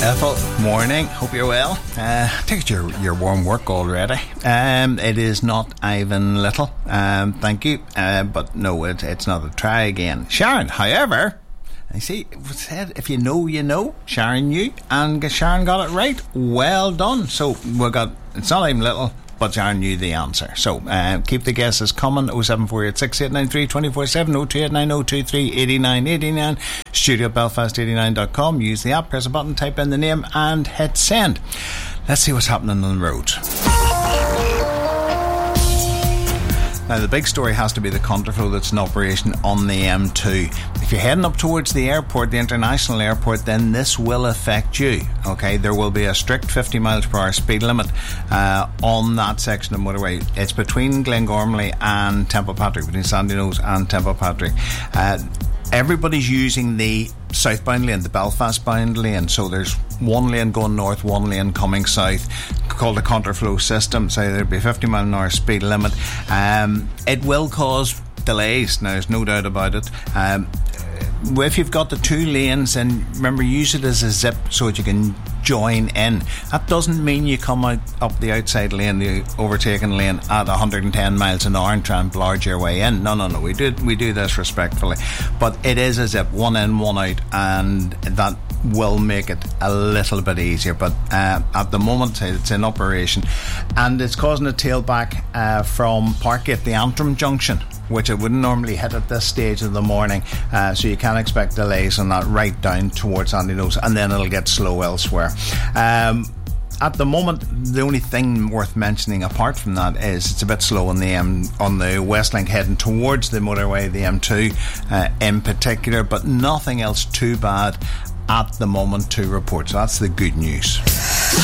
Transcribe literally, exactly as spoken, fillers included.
Ethel, morning. Hope you're well. Uh, take it your your warm work already. Um, it is not Ivan Little. Um, thank you. Uh, but no, it, it's not a try again. Sharon, however, I see it was said if you know, you know. Sharon knew, and Sharon got it right. Well done. So we got. It's not Ivan Little, but Sharon knew the answer. So uh, keep the guesses coming. oh seven four eight six eight nine three two four seven, oh two eight nine oh two three eight nine eight nine, studio belfast eighty nine dot com. Use the app, press a button, type in the name and hit send. Let's see what's happening on the road. Now, the big story has to be the contraflow that's in operation on the M two. If you're heading up towards the airport, the international airport, then this will affect you. Okay, there will be a strict fifty miles per hour speed limit uh, on that section of motorway. It's between Glengormley and Templepatrick, between Sandyknows and Templepatrick. Uh, everybody's using the southbound lane, the Belfast bound lane, so there's one lane going north, one lane coming south, called the contraflow system. So there'll be a fifty mile an hour speed limit. Um, it will cause delays, now there's no doubt about it. Um, if you've got the two lanes, and remember, use it as a zip so that you can join in. That doesn't mean you come out up the outside lane, the overtaken lane, at one hundred ten miles an hour and try and bludge your way in. No, no, no. We do we do this respectfully, but it is a zip, one in, one out, and that will make it a little bit easier. But uh, at the moment, it's in operation, and it's causing a tailback uh, from Parkgate, the Antrim junction, which it wouldn't normally hit at this stage of the morning, uh, so you can expect delays on that right down towards Sandyknows, and then it'll get slow elsewhere. Um, at the moment, the only thing worth mentioning apart from that is it's a bit slow on the M, on the Westlink heading towards the motorway, the M two uh, in particular, but nothing else too bad at the moment to report. So that's the good news.